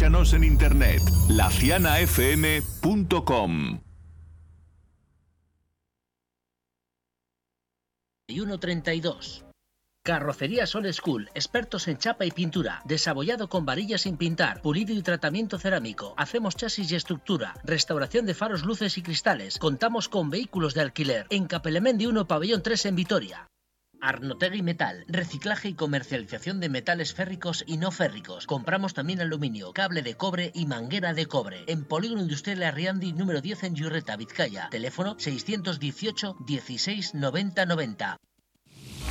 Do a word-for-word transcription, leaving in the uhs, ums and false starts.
Escúchanos en internet, la ciana f m punto com. y uno treinta y dos. Carrocería Sol School, expertos en chapa y pintura, desabollado con varillas sin pintar, pulido y tratamiento cerámico. Hacemos chasis y estructura, restauración de faros, luces y cristales. Contamos con vehículos de alquiler. En Capelemendi uno, pabellón tres en Vitoria. Arnotegui Metal, reciclaje y comercialización de metales férricos y no férricos. Compramos también aluminio, cable de cobre y manguera de cobre. En Polígono Industrial Arriandi número diez en Yurreta, Vizcaya. Teléfono seiscientos dieciocho dieciséis noventa noventa.